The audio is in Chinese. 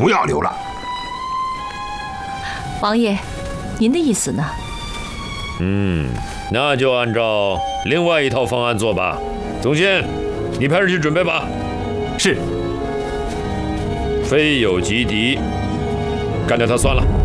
不要留了。 王爷，您的意思呢？ 那就按照另外一套方案做吧。总监，你派人去准备吧。 是。 非友即敌，干掉他算了。